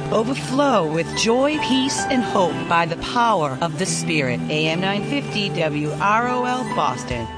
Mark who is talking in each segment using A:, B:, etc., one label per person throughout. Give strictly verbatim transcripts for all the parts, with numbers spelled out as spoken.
A: Overflow with joy, peace, and hope by the power of the Spirit. A M nine fifty W R O L Boston.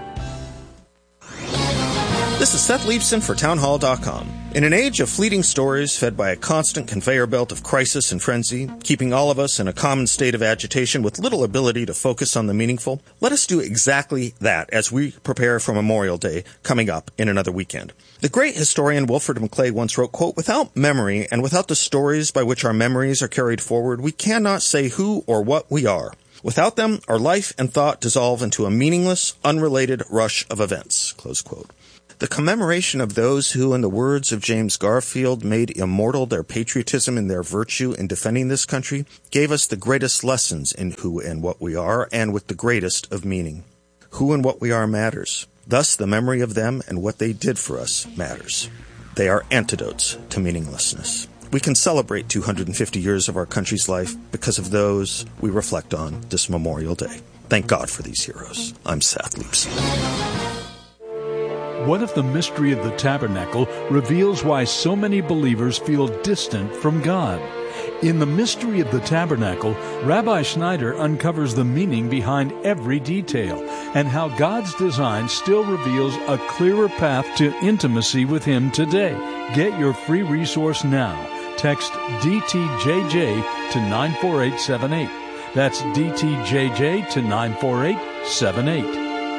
B: This is Seth Leibson for townhall dot com. In an age of fleeting stories fed by a constant conveyor belt of crisis and frenzy, keeping all of us in a common state of agitation with little ability to focus on the meaningful, let us do exactly that as we prepare for Memorial Day coming up in another weekend. The great historian Wilfred McClay once wrote, quote, "Without memory and without the stories by which our memories are carried forward, we cannot say who or what we are. Without them, our life and thought dissolve into a meaningless, unrelated rush of events," close quote. The commemoration of those who, in the words of James Garfield, made immortal their patriotism and their virtue in defending this country, gave us the greatest lessons in who and what we are, and with the greatest of meaning. Who and what we are matters. Thus, the memory of them and what they did for us matters. They are antidotes to meaninglessness. We can celebrate two hundred fifty years of our country's life because of those we reflect on this Memorial Day. Thank God for these heroes. I'm Seth Leibson.
C: What if the mystery of the tabernacle reveals why so many believers feel distant from God? In The Mystery of the Tabernacle, Rabbi Schneider uncovers the meaning behind every detail and how God's design still reveals a clearer path to intimacy with Him today. Get your free resource now. Text D T J J to nine four eight seven eight. That's D T J J to nine four eight seven eight.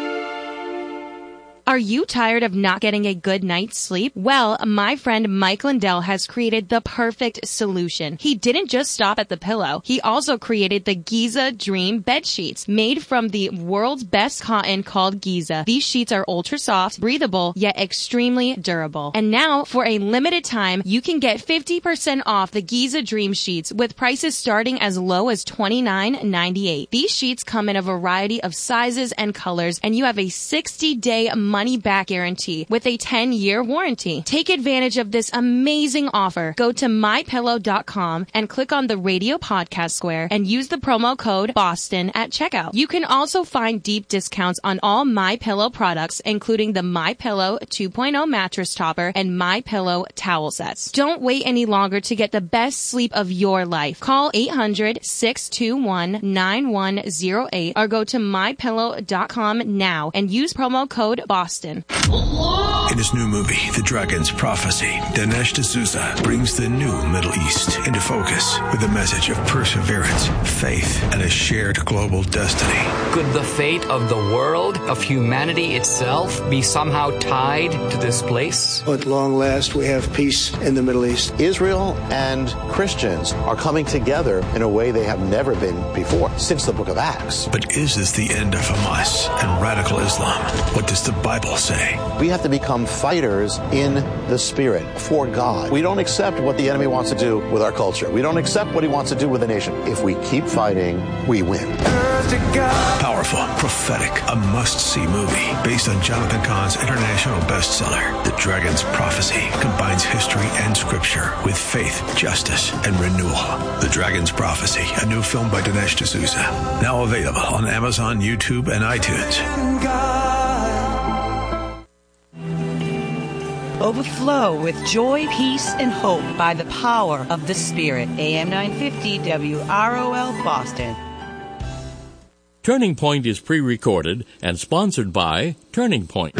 D: Are you tired of not getting a good night's sleep? Well, my friend Mike Lindell has created the perfect solution. He didn't just stop at the pillow. He also created the Giza Dream bed sheets, made from the world's best cotton called Giza. These sheets are ultra soft, breathable, yet extremely durable. And now, for a limited time, you can get fifty percent off the Giza Dream sheets with prices starting as low as twenty-nine ninety-eight. These sheets come in a variety of sizes and colors, and you have a sixty-day money-back guarantee with a ten-year warranty. Take advantage of this amazing offer. Go to my pillow dot com and click on the radio podcast square and use the promo code BOSTON at checkout. You can also find deep discounts on all MyPillow products, including the MyPillow two point oh mattress topper and MyPillow towel sets. Don't wait any longer to get the best sleep of your life. Call eight hundred, six two one, nine one zero eight or go to my pillow dot com now and use promo code BOSTON.
E: In his new movie, The Dragon's Prophecy, Dinesh D'Souza brings the new Middle East into focus with a message of perseverance, faith, and a shared global destiny.
F: Could the fate of the world, of humanity itself, be somehow tied to this place?
G: At long last, we have peace in the Middle East.
H: Israel and Christians are coming together in a way they have never been before, since the book of Acts.
E: But is this the end of Hamas and radical Islam? What does the Bible say?
H: We have to become fighters in the Spirit for God. We don't accept what the enemy wants to do with our culture. We don't accept what he wants to do with the nation. If we keep fighting, we win.
E: Powerful, prophetic, a must-see movie based on Jonathan Cahn's international bestseller. The Dragon's Prophecy combines history and scripture with faith, justice, and renewal. The Dragon's Prophecy, a new film by Dinesh D'Souza. Now available on Amazon, YouTube, and iTunes.
A: Overflow with joy, peace, and hope by the power of the Spirit. A M nine fifty W R O L Boston.
I: Turning Point is pre-recorded and sponsored by Turning Point.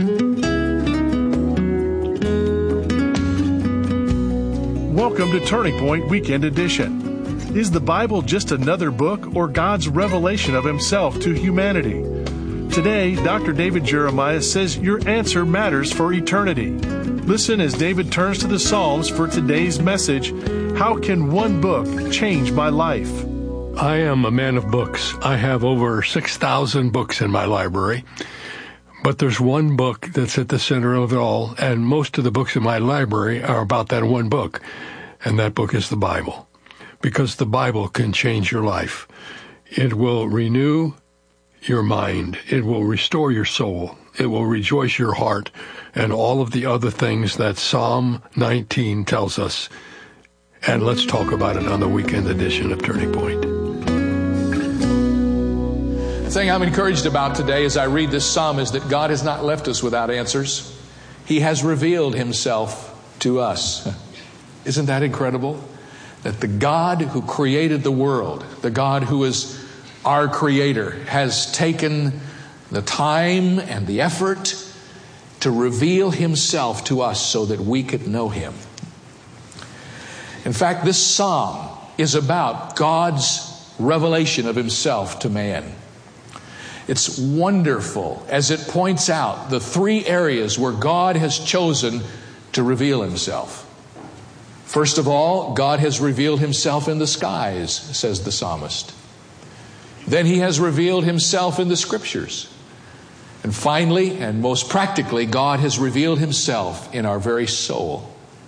J: Welcome to Turning Point Weekend Edition. Is the Bible just another book or God's revelation of Himself to humanity? Today, Doctor David Jeremiah says your answer matters for eternity. Listen as David turns to the Psalms for today's message, How Can One Book Change My Life?
K: I am a man of books. I have over six thousand books in my library. But there's one book that's at the center of it all, and most of the books in my library are about that one book, and that book is the Bible. Because the Bible can change your life. It will renew your mind. It will restore your soul. It will rejoice your heart, and all of the other things that Psalm nineteen tells us. And let's talk about it on the weekend edition of Turning Point.
L: The thing I'm encouraged about today as I read this psalm is that God has not left us without answers. He has revealed Himself to us. Isn't that incredible? that the God who created the world, the God who is our Creator, has taken the time and the effort to reveal Himself to us so that we could know Him. In fact, this psalm is about God's revelation of Himself to man. It's wonderful as it points out the three areas where God has chosen to reveal Himself. First of all, God has revealed Himself in the skies, says the psalmist. Then He has revealed Himself in the Scriptures. And finally, and most practically, God has revealed Himself in our very soul.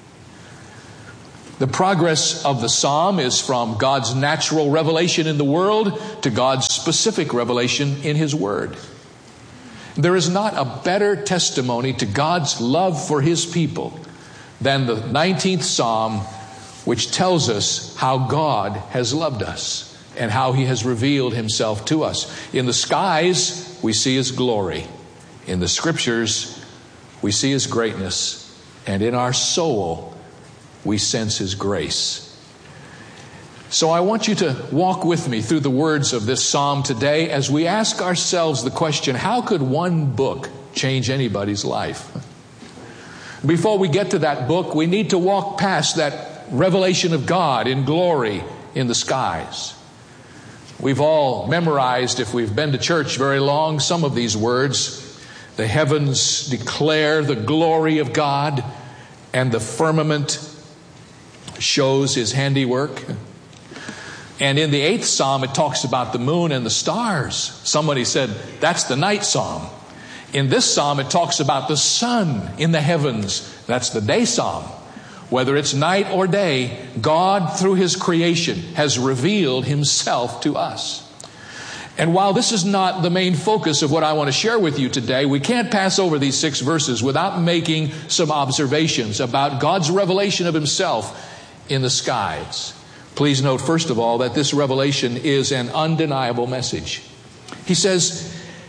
L: The progress of the psalm is from God's natural revelation in the world to God's specific revelation in His Word. There is not a better testimony to God's love for His people than the nineteenth Psalm, which tells us how God has loved us and how He has revealed Himself to us. In the skies, we see His glory. In the Scriptures, we see His greatness. And in our soul, we sense His grace. So I want you to walk with me through the words of this psalm today as we ask ourselves the question, how could one book change anybody's life? Before we get to that book, we need to walk past that revelation of God in glory in the skies. We've all memorized, if we've been to church very long, some of these words. The heavens declare the glory of God, and the firmament shows His handiwork. And in the eighth psalm, it talks about the moon and the stars. Somebody said, that's the night psalm. In this psalm, it talks about the sun in the heavens. That's the day psalm. Whether it's night or day, God, through His creation, has revealed Himself to us. And while this is not the main focus of what I want to share with you today, we can't pass over these six verses without making some observations about God's revelation of Himself in the skies. Please note, first of all, that this revelation is an undeniable message. He says,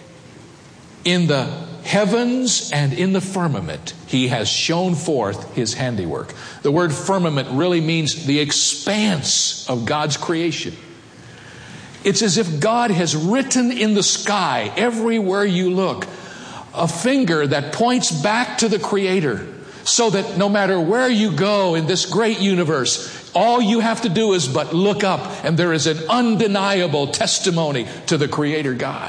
L: in the heavens and in the firmament, He has shown forth His handiwork. The word firmament really means the expanse of God's creation. It's as if God has written in the sky, everywhere you look, a finger that points back to the Creator, so that no matter where you go in this great universe, all you have to do is but look up, and there is an undeniable testimony to the Creator God.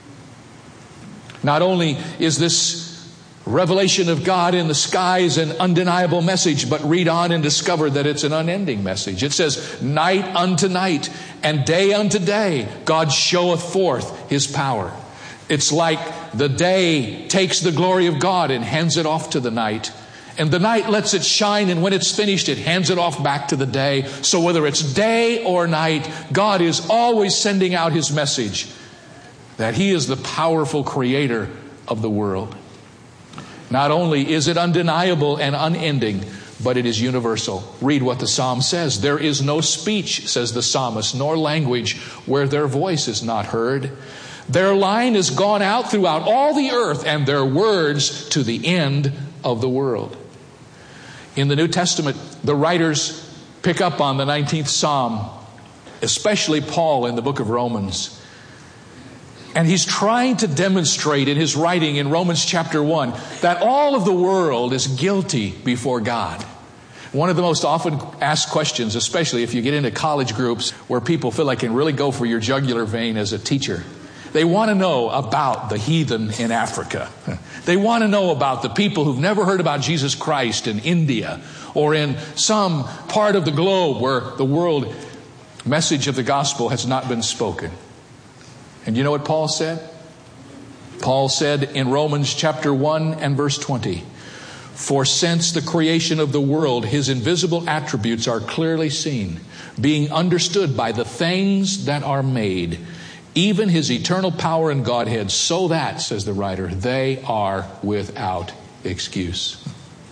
L: Not only is this revelation of God in the skies an undeniable message, but read on and discover that it's an unending message. It says, night unto night and day unto day, God showeth forth His power. It's like the day takes the glory of God and hands it off to the night. And the night lets it shine, and when it's finished, it hands it off back to the day. So whether it's day or night, God is always sending out His message that He is the powerful creator of the world. Not only is it undeniable and unending, but it is universal. Read what the psalm says. There is no speech, says the psalmist, nor language where their voice is not heard. Their line is gone out throughout all the earth, and their words to the end of the world. In the New Testament, the writers pick up on the nineteenth Psalm, especially Paul in the book of Romans. And he's trying to demonstrate in his writing in Romans chapter one that all of the world is guilty before God. One of the most often asked questions, especially if you get into college groups where people feel like they can really go for your jugular vein as a teacher, they want to know about the heathen in Africa. They want to know about the people who've never heard about Jesus Christ in India or in some part of the globe where the world message of the gospel has not been spoken. And you know what Paul said? Paul said in Romans chapter one and verse twenty, for since the creation of the world, His invisible attributes are clearly seen, being understood by the things that are made, even His eternal power and Godhead, so that, says the writer, they are without excuse.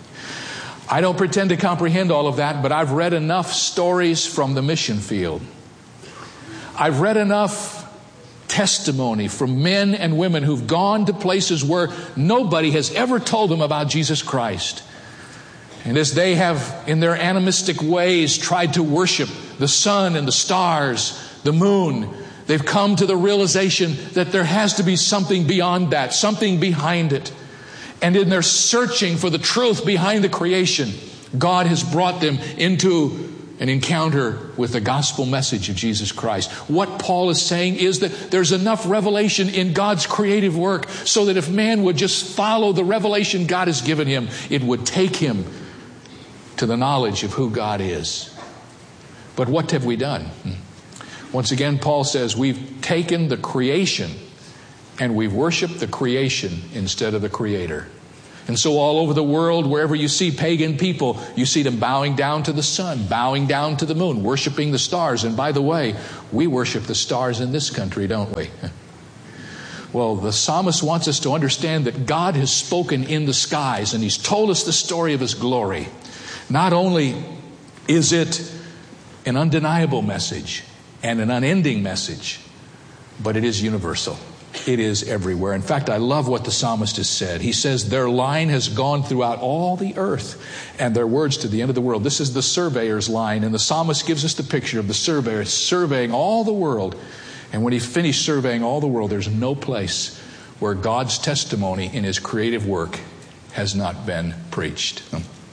L: I don't pretend to comprehend all of that, but I've read enough stories from the mission field. I've read enough testimony from men and women who've gone to places where nobody has ever told them about Jesus Christ. And as they have, in their animistic ways, tried to worship the sun and the stars, the moon, they've come to the realization that there has to be something beyond that, something behind it. And in their searching for the truth behind the creation, God has brought them into an encounter with the gospel message of Jesus Christ. What Paul is saying is that there's enough revelation in God's creative work so that if man would just follow the revelation God has given him, it would take him to the knowledge of who God is. But what have we done? Once again, Paul says we've taken the creation and we've worshiped the creation instead of the Creator. And so all over the world, wherever you see pagan people, you see them bowing down to the sun, bowing down to the moon, worshiping the stars. And by the way, we worship the stars in this country, don't we? Well, the psalmist wants us to understand that God has spoken in the skies, and He's told us the story of His glory. Not only is it an undeniable message and an unending message, but it is universal. It is everywhere. In fact, I love what the psalmist has said. He says, their line has gone throughout all the earth, and their words to the end of the world. This is the surveyor's line, and the psalmist gives us the picture of the surveyor surveying all the world. And when he finished surveying all the world, there's no place where God's testimony in His creative work has not been preached.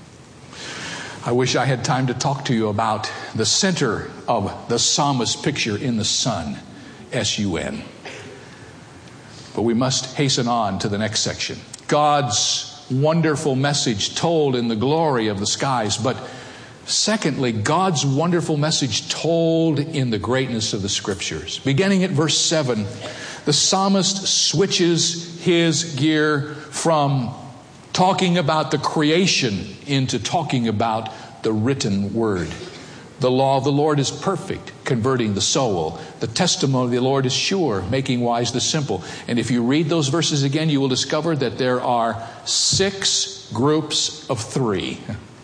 L: I wish I had time to talk to you about the center of the psalmist's picture in the sun, S U N. But we must hasten on to the next section. God's wonderful message told in the glory of the skies. But secondly, God's wonderful message told in the greatness of the Scriptures. Beginning at verse seven, the psalmist switches his gear from talking about the creation into talking about the written word. The law of the Lord is perfect, converting the soul. The testimony of the Lord is sure, making wise the simple. And if you read those verses again, you will discover that there are six groups of three.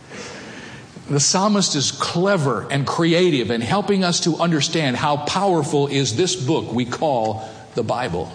L: The psalmist is clever and creative in helping us to understand how powerful is this book we call the Bible.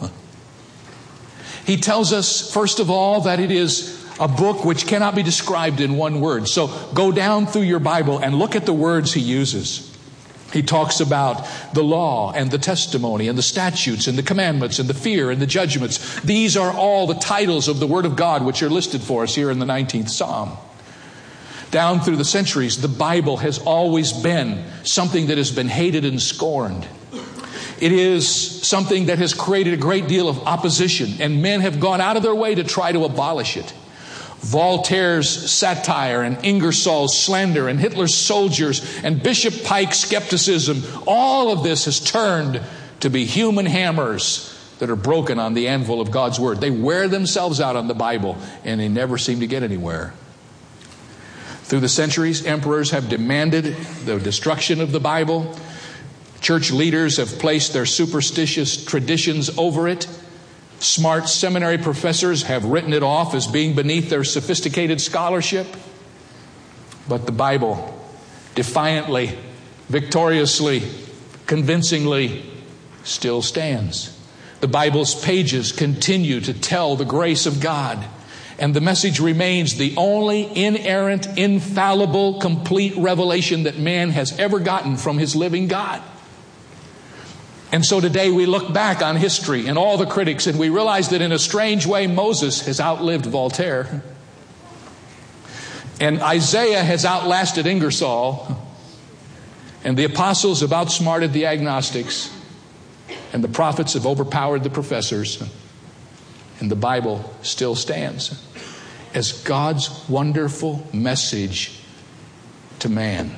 L: He tells us, first of all, that it is a book which cannot be described in one word. So go down through your Bible and look at the words he uses. He talks about the law and the testimony and the statutes and the commandments and the fear and the judgments. These are all the titles of the Word of God which are listed for us here in the nineteenth Psalm. Down through the centuries, the Bible has always been something that has been hated and scorned. It is something that has created a great deal of opposition, and men have gone out of their way to try to abolish it. Voltaire's satire and Ingersoll's slander and Hitler's soldiers and Bishop Pike's skepticism, all of this has turned to be human hammers that are broken on the anvil of God's Word. They wear themselves out on the Bible, and they never seem to get anywhere. Through the centuries, emperors have demanded the destruction of the Bible. Church leaders have placed their superstitious traditions over it. Smart seminary professors have written it off as being beneath their sophisticated scholarship. But the Bible, defiantly, victoriously, convincingly, still stands. The Bible's pages continue to tell the grace of God. And the message remains the only inerrant, infallible, complete revelation that man has ever gotten from his living God. And so today we look back on history and all the critics, and we realize that in a strange way Moses has outlived Voltaire. And Isaiah has outlasted Ingersoll. And the apostles have outsmarted the agnostics. And the prophets have overpowered the professors. And the Bible still stands as God's wonderful message to man.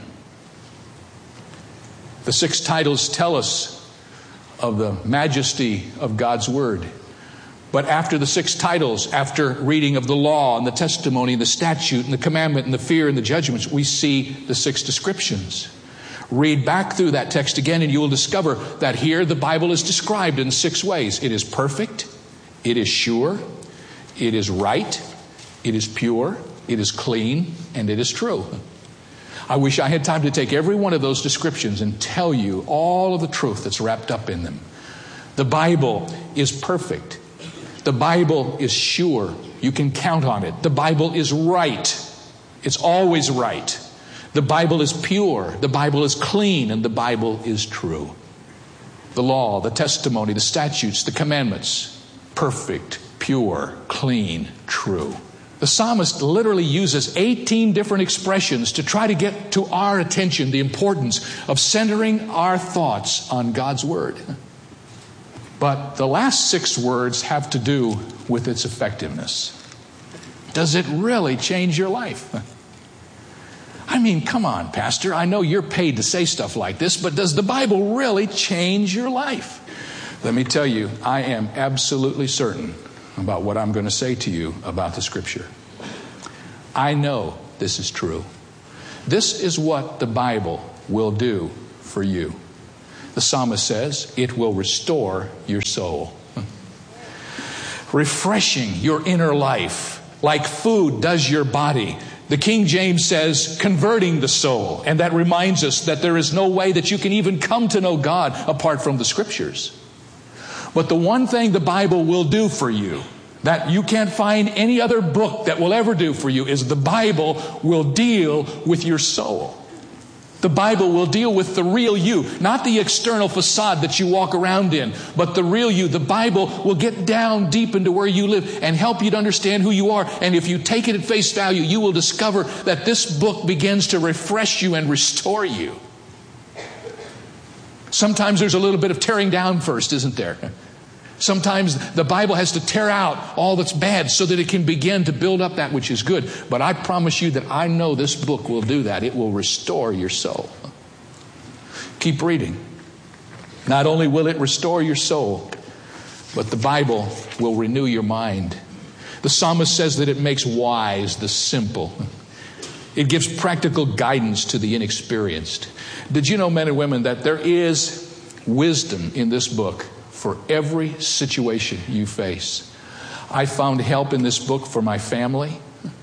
L: The six titles tell us of the majesty of God's Word. But after the six titles, after reading of the law and the testimony and the statute and the commandment and the fear and the judgments, we see the six descriptions. Read back through that text again and you will discover that here the Bible is described in six ways. It is perfect, it is sure, it is right, it is pure, it is clean, and it is true. I wish I had time to take every one of those descriptions and tell you all of the truth that's wrapped up in them. The Bible is perfect. The Bible is sure. You can count on it. The Bible is right. It's always right. The Bible is pure. The Bible is clean. And the Bible is true. The law, the testimony, the statutes, the commandments, perfect, pure, clean, true. The psalmist literally uses eighteen different expressions to try to get to our attention the importance of centering our thoughts on God's Word. But the last six words have to do with its effectiveness. Does it really change your life? I mean, come on, Pastor. I know you're paid to say stuff like this, but does the Bible really change your life? Let me tell you, I am absolutely certain about what I'm going to say to you about the Scripture. I know this is true. This is what the Bible will do for you. The psalmist says it will restore your soul, refreshing your inner life like food does your body. The King James says converting the soul, and that reminds us that there is no way that you can even come to know God apart from the Scriptures. But the one thing the Bible will do for you that you can't find any other book that will ever do for you is the Bible will deal with your soul. The Bible will deal with the real you, not the external facade that you walk around in, but the real you. The Bible will get down deep into where you live and help you to understand who you are. And if you take it at face value, you will discover that this book begins to refresh you and restore you. Sometimes there's a little bit of tearing down first, isn't there? Sometimes the Bible has to tear out all that's bad so that it can begin to build up that which is good. But I promise you that I know this book will do that. It will restore your soul. Keep reading. Not only will it restore your soul, but the Bible will renew your mind. The psalmist says that it makes wise the simple. It gives practical guidance to the inexperienced. Did you know, men and women, that there is wisdom in this book for every situation you face? I found help in this book for my family.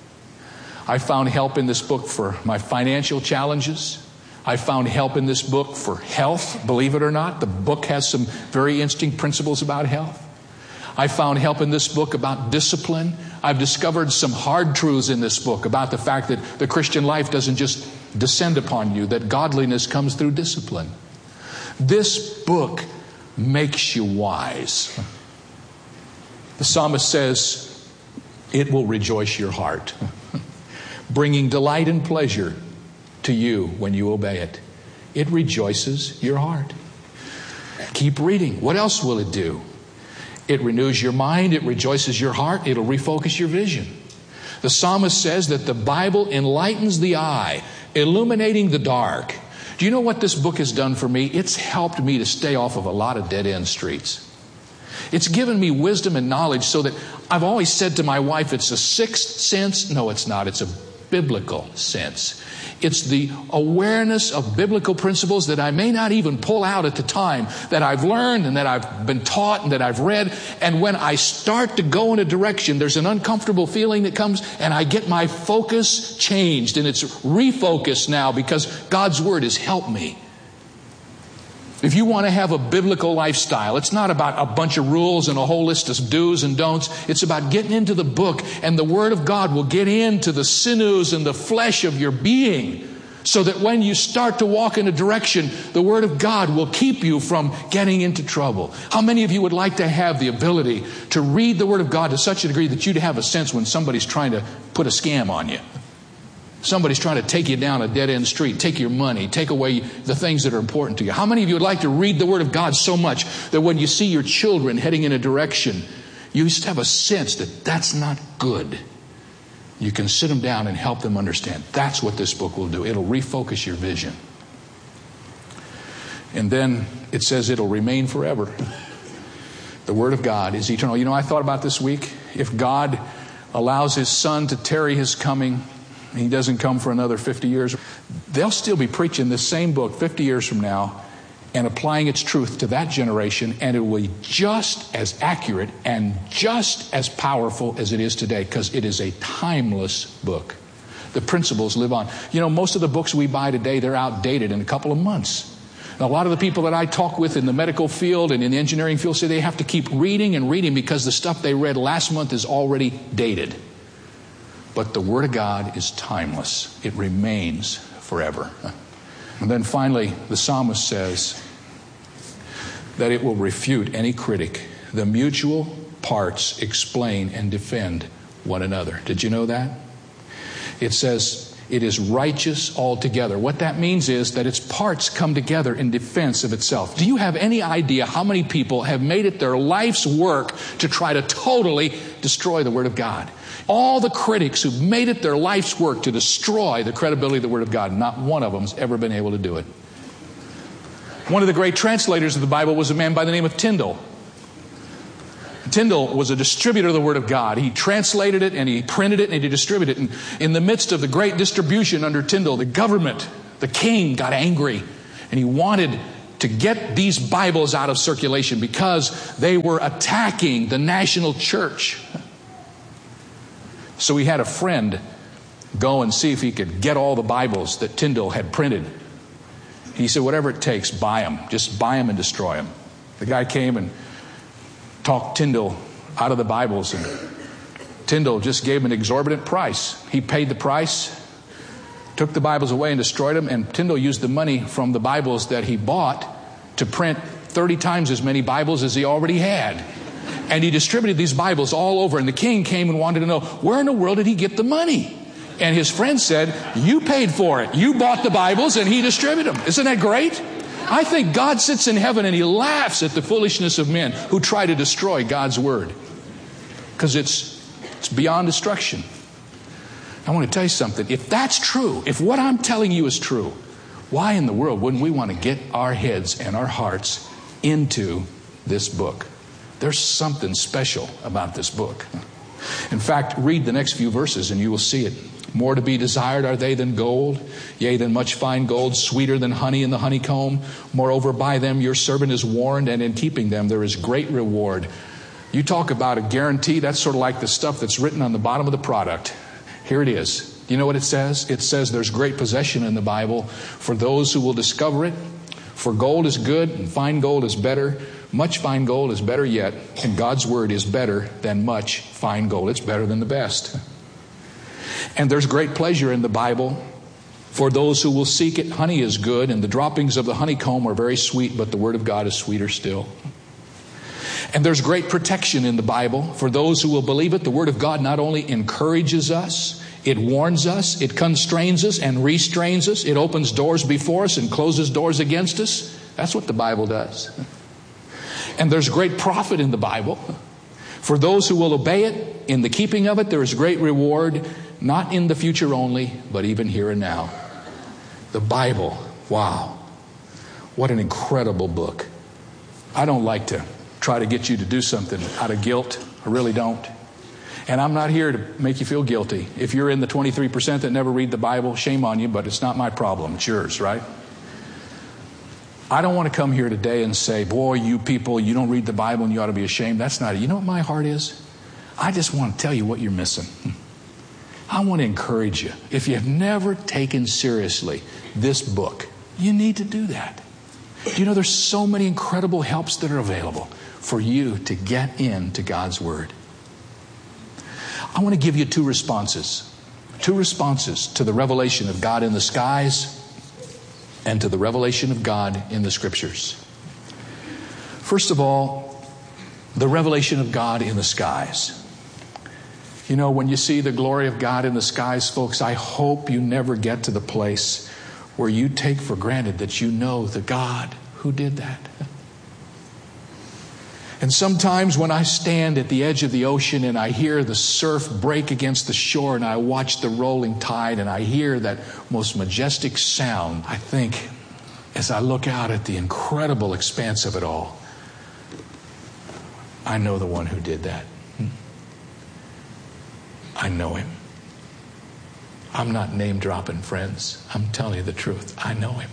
L: I found help in this book for my financial challenges. I found help in this book for health. Believe it or not, the book has some very interesting principles about health. I found help in this book about discipline. I've discovered some hard truths in this book about the fact that the Christian life doesn't just descend upon you, that godliness comes through discipline. This book makes you wise. The psalmist says it will rejoice your heart, bringing delight and pleasure to you when you obey it. It rejoices your heart. Keep reading. What else will it do? It renews your mind. It rejoices your heart. It'll refocus your vision. The psalmist says that the Bible enlightens the eye, illuminating the dark. Do you know what this book has done for me? It's helped me to stay off of a lot of dead-end streets. It's given me wisdom and knowledge so that I've always said to my wife, it's a sixth sense. No, it's not. It's a biblical sense. It's the awareness of biblical principles that I may not even pull out at the time, that I've learned and that I've been taught and that I've read. And when I start to go in a direction, there's an uncomfortable feeling that comes and I get my focus changed, and it's refocused now because God's Word has helped me. If you want to have a biblical lifestyle, it's not about a bunch of rules and a whole list of do's and don'ts. It's about getting into the book, and the Word of God will get into the sinews and the flesh of your being so that when you start to walk in a direction, the Word of God will keep you from getting into trouble. How many of you would like to have the ability to read the Word of God to such a degree that you'd have a sense when somebody's trying to put a scam on you? Somebody's trying to take you down a dead-end street, take your money, take away the things that are important to you. How many of you would like to read the Word of God so much that when you see your children heading in a direction, you just have a sense that that's not good? You can sit them down and help them understand. That's what this book will do. It'll refocus your vision. And then it says it'll remain forever. The Word of God is eternal. You know, I thought about this week. If God allows His Son to tarry His coming, He doesn't come for another fifty years, they'll still be preaching this same book fifty years from now and applying its truth to that generation, and it will be just as accurate and just as powerful as it is today, because it is a timeless book. The principles live on. You know, most of the books we buy today, they're outdated in a couple of months. And a lot of the people that I talk with in the medical field and in the engineering field say they have to keep reading and reading because the stuff they read last month is already dated. But the Word of God is timeless. It remains forever. And then finally, the psalmist says that it will refute any critic. The mutual parts explain and defend one another. Did you know that? It says it is righteous altogether. What that means is that its parts come together in defense of itself. Do you have any idea how many people have made it their life's work to try to totally destroy the Word of God? All the critics who've made it their life's work to destroy the credibility of the Word of God, not one of them has ever been able to do it. One of the great translators of the Bible was a man by the name of Tyndale. Tyndale was a distributor of the Word of God. He translated it and he printed it and he distributed it. And in the midst of the great distribution under Tyndale, the government, the king got angry and he wanted to get these Bibles out of circulation because they were attacking the national church. So he had a friend go and see if he could get all the Bibles that Tyndale had printed. He said, whatever it takes, buy them. Just buy them and destroy them. The guy came and talked Tyndale out of the Bibles, and Tyndale just gave him an exorbitant price. He paid the price, took the Bibles away and destroyed them, and Tyndale used the money from the Bibles that he bought to print thirty times as many Bibles as he already had. And he distributed these Bibles all over, and the king came and wanted to know, where in the world did he get the money? And his friend said, you paid for it. You bought the Bibles and he distributed them. Isn't that great? I think God sits in heaven and he laughs at the foolishness of men who try to destroy God's Word. Because it's, it's beyond destruction. I want to tell you something. If that's true, if what I'm telling you is true, why in the world wouldn't we want to get our heads and our hearts into this book? There's something special about this book. In fact, read the next few verses and you will see it. More to be desired are they than gold, yea, than much fine gold, sweeter than honey in the honeycomb. Moreover, by them your servant is warned, and in keeping them there is great reward. You talk about a guarantee, that's sort of like the stuff that's written on the bottom of the product. Here it is. You know what it says? It says there's great possession in the Bible for those who will discover it. For gold is good, and fine gold is better. Much fine gold is better yet, and God's Word is better than much fine gold. It's better than the best. And there's great pleasure in the Bible for those who will seek it. Honey is good, and the droppings of the honeycomb are very sweet, but the Word of God is sweeter still. And there's great protection in the Bible for those who will believe it. The Word of God not only encourages us, it warns us, it constrains us and restrains us. It opens doors before us and closes doors against us. That's what the Bible does. And there's great profit in the Bible. For those who will obey it, in the keeping of it, there is great reward, not in the future only, but even here and now. The Bible, wow. What an incredible book. I don't like to try to get you to do something out of guilt. I really don't. And I'm not here to make you feel guilty. If you're in the twenty-three percent that never read the Bible, shame on you, but it's not my problem. It's yours, right? I don't want to come here today and say, boy, you people, you don't read the Bible and you ought to be ashamed. That's not it. You know what my heart is? I just want to tell you what you're missing. I want to encourage you. If you've never taken seriously this book, you need to do that. Do you know there's so many incredible helps that are available for you to get into God's Word? I want to give you two responses. Two responses to the revelation of God in the skies and to the revelation of God in the Scriptures. First of all, the revelation of God in the skies. You know, when you see the glory of God in the skies, folks, I hope you never get to the place where you take for granted that you know the God who did that. And sometimes when I stand at the edge of the ocean and I hear the surf break against the shore and I watch the rolling tide and I hear that most majestic sound, I think, as I look out at the incredible expanse of it all, I know the one who did that. I know him. I'm not name dropping, friends. I'm telling you the truth. I know him.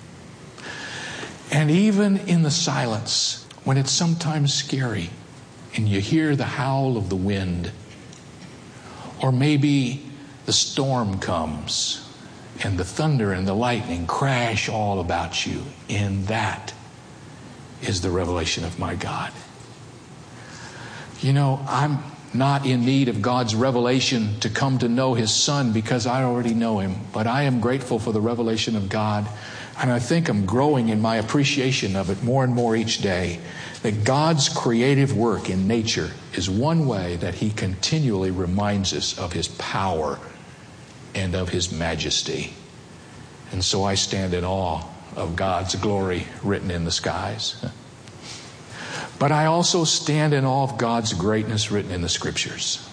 L: And even in the silence, when it's sometimes scary and you hear the howl of the wind, or maybe the storm comes and the thunder and the lightning crash all about you, in that is the revelation of my God. You know, I'm not in need of God's revelation to come to know His Son because I already know Him. But I am grateful for the revelation of God, and I think I'm growing in my appreciation of it more and more each day, that God's creative work in nature is one way that He continually reminds us of His power and of His majesty. And so I stand in awe of God's glory written in the skies. But I also stand in awe of God's greatness written in the Scriptures.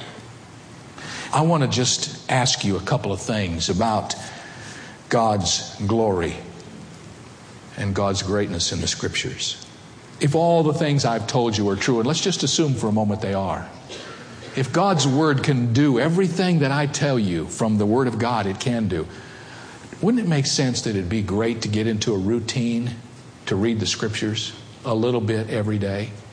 L: I want to just ask you a couple of things about God's glory and God's greatness in the Scriptures. If all the things I've told you are true, and let's just assume for a moment they are. If God's Word can do everything that I tell you from the Word of God it can do, wouldn't it make sense that it'd be great to get into a routine to read the Scriptures a little bit every day?